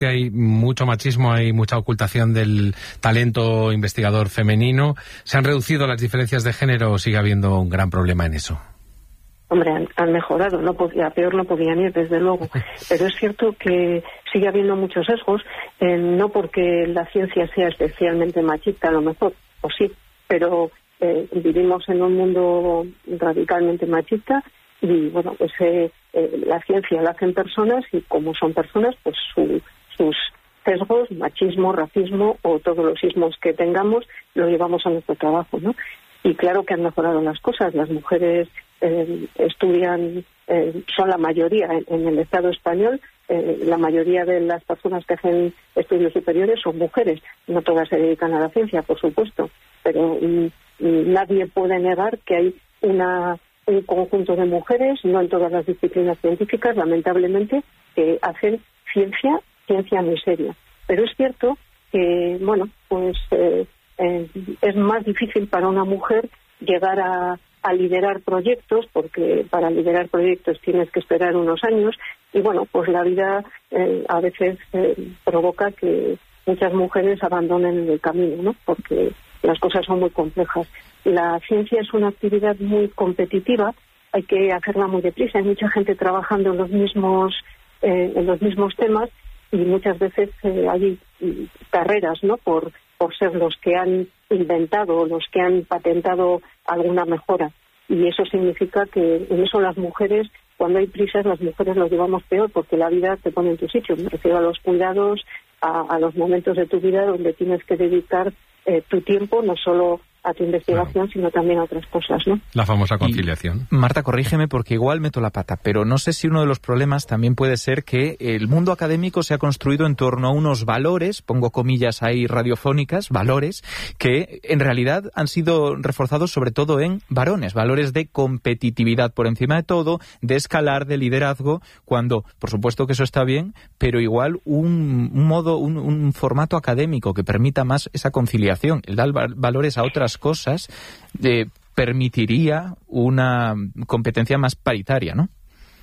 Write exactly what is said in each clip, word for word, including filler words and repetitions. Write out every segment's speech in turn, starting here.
Hay mucho machismo, hay mucha ocultación del talento investigador femenino. ¿Se han reducido las diferencias de género o sigue habiendo un gran problema en eso? Hombre, han, han mejorado, no podía, peor no podían ir, desde luego. Pero es cierto que sigue habiendo muchos sesgos, eh, no porque la ciencia sea especialmente machista, a lo mejor, o sí, pero eh, vivimos en un mundo radicalmente machista y, bueno, pues eh, eh, la ciencia la hacen personas y como son personas, pues su... sus sesgos, machismo, racismo o todos los ismos que tengamos, lo llevamos a nuestro trabajo, ¿no? Y claro que han mejorado las cosas. Las mujeres eh, estudian, eh, son la mayoría en, en el Estado español, eh, la mayoría de las personas que hacen estudios superiores son mujeres. No todas se dedican a la ciencia, por supuesto, pero mm, nadie puede negar que hay una un conjunto de mujeres, no en todas las disciplinas científicas, lamentablemente, que hacen ciencia ciencia muy seria. Pero es cierto que, bueno, pues eh, eh, es más difícil para una mujer llegar a, a liderar proyectos, porque para liderar proyectos tienes que esperar unos años, y bueno, pues la vida eh, a veces eh, provoca que muchas mujeres abandonen el camino, ¿no? Porque las cosas son muy complejas. La ciencia es una actividad muy competitiva, hay que hacerla muy deprisa, hay mucha gente trabajando en los mismos, eh, en los mismos temas, y muchas veces eh, hay carreras, ¿no?, por, por ser los que han inventado o los que han patentado alguna mejora. Y eso significa que en eso las mujeres, cuando hay prisas, las mujeres lo llevamos peor, porque la vida te pone en tu sitio. Me refiero a los cuidados, a, a los momentos de tu vida donde tienes que dedicar eh, tu tiempo, no solo a tu investigación, claro, sino también a otras cosas, ¿no? La famosa conciliación. Y, Marta, corrígeme porque igual meto la pata, pero no sé si uno de los problemas también puede ser que el mundo académico se ha construido en torno a unos valores, pongo comillas ahí radiofónicas, valores, que en realidad han sido reforzados sobre todo en varones, valores de competitividad por encima de todo, de escalar, de liderazgo, cuando, por supuesto que eso está bien, pero igual un, un modo, un, un formato académico que permita más esa conciliación, el dar valores a otras cosas, eh, permitiría una competencia más paritaria, ¿no?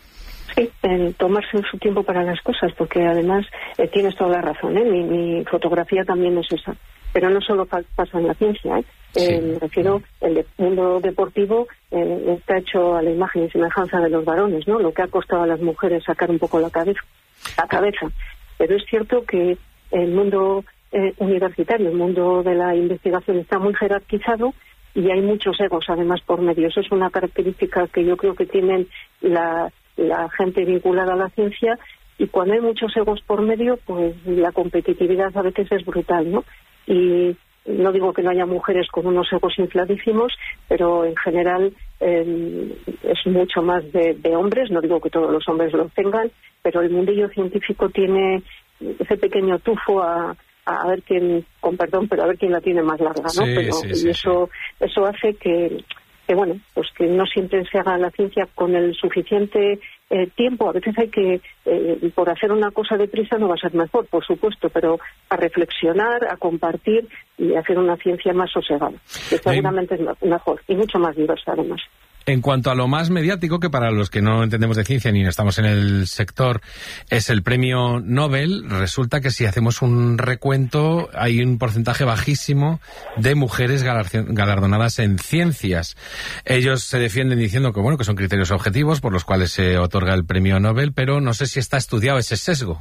Sí, el tomarse su tiempo para las cosas, porque además eh, tienes toda la razón, ¿eh? Mi, mi fotografía también es esa, pero no solo pa- pasa en la ciencia, ¿eh? Sí. Eh, me refiero, el de, mundo deportivo eh, está hecho a la imagen y semejanza de los varones, ¿no? Lo que ha costado a las mujeres sacar un poco la cabeza, la cabeza. Pero es cierto que el mundo Eh, universitario, el mundo de la investigación está muy jerarquizado y hay muchos egos además por medio. Eso es una característica que yo creo que tienen la, la gente vinculada a la ciencia, y cuando hay muchos egos por medio, pues la competitividad a veces es brutal, ¿no? Y no digo que no haya mujeres con unos egos infladísimos, pero en general eh, es mucho más de, de hombres. No digo que todos los hombres lo tengan, pero el mundillo científico tiene ese pequeño tufo a a ver quién, con perdón, pero a ver quién la tiene más larga, ¿no? Sí, pero sí, y sí, eso sí. eso hace que, que, bueno, pues que no siempre se haga la ciencia con el suficiente eh, tiempo. A veces hay que, eh, por hacer una cosa deprisa no va a ser mejor, por supuesto, pero a reflexionar, a compartir y a hacer una ciencia más sosegada, que seguramente es mejor y mucho más diversa además. En cuanto a lo más mediático, que para los que no entendemos de ciencia ni estamos en el sector, es el premio Nobel, resulta que si hacemos un recuento hay un porcentaje bajísimo de mujeres galardonadas en ciencias. Ellos se defienden diciendo que bueno, que son criterios objetivos por los cuales se otorga el premio Nobel, pero no sé si está estudiado ese sesgo.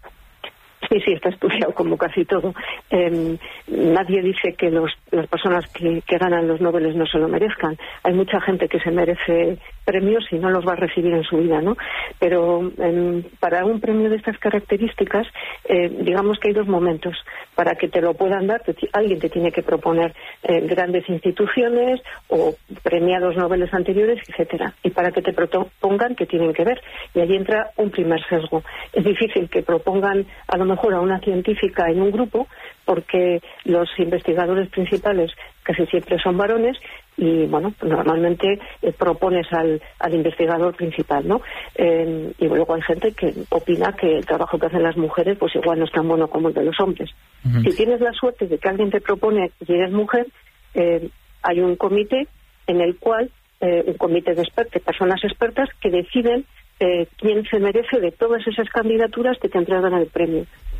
Sí, sí, está estudiado como casi todo. Eh, nadie dice que los, las personas que, que ganan los Nobeles no se lo merezcan. Hay mucha gente que se merece premios y no los va a recibir en su vida, ¿no? Pero eh, para un premio de estas características, eh, digamos que hay dos momentos. Para que te lo puedan dar, te, alguien te tiene que proponer eh, grandes instituciones o premiados Nobeles anteriores, etcétera. Y para que te propongan, que tienen que ver. Y ahí entra un primer sesgo. Es difícil que propongan a lo mejor a una científica en un grupo, porque los investigadores principales casi siempre son varones y, bueno, normalmente eh, propones al, al investigador principal, ¿no? Eh, y luego hay gente que opina que el trabajo que hacen las mujeres pues igual no es tan bueno como el de los hombres. Uh-huh. Si tienes la suerte de que alguien te propone y eres mujer, eh, hay un comité en el cual, eh, un comité de expertos, personas expertas que deciden Eh, quién se merece de todas esas candidaturas que te entregan el premio.